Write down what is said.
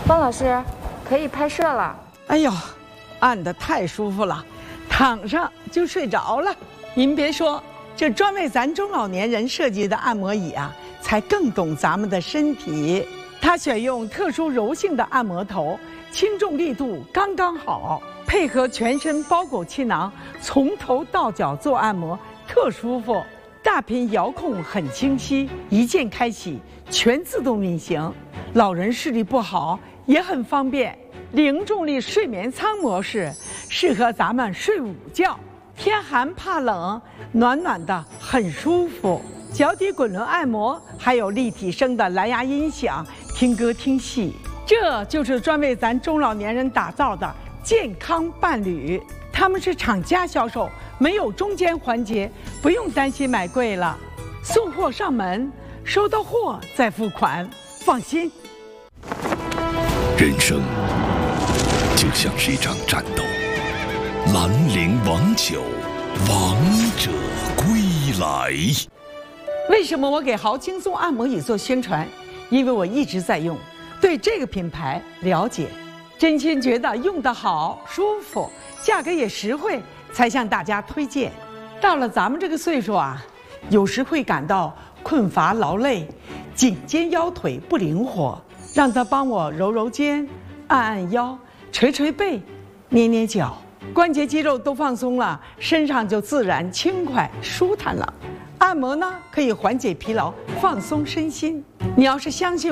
方老师，可以拍摄了。 哎呦，按得太舒服了，躺上就睡着了。您别说，这专为咱中老年人设计的按摩椅啊，才更懂咱们的身体。它选用特殊柔性的按摩头，轻重力度刚刚好，配合全身包裹气囊，从头到脚做按摩，特舒服。大屏遥控很清晰，一键开启，全自动运行。老人视力不好也很方便。零重力睡眠舱模式适合咱们睡午觉，天寒怕冷，暖暖的很舒服。脚底滚轮按摩，还有立体声的蓝牙音响，听歌听戏。这就是专为咱中老年人打造的健康伴侣。他们是厂家销售，没有中间环节，不用担心买贵了。送货上门，收到货再付款，放心。 人生就像是一场战斗，兰陵王酒，王者归来。 为什么我给豪轻松按摩椅做宣传？因为我一直在用，对这个品牌了解，真心觉得用得好、舒服，价格也实惠，才向大家推荐。到了咱们这个岁数啊，有时会感到困乏劳累，颈肩腰腿不灵活，让他帮我揉揉肩、按按腰、捶捶背、捏捏脚，关节肌肉都放松了，身上就自然轻快舒坦了。按摩呢，可以缓解疲劳，放松身心。你要是相信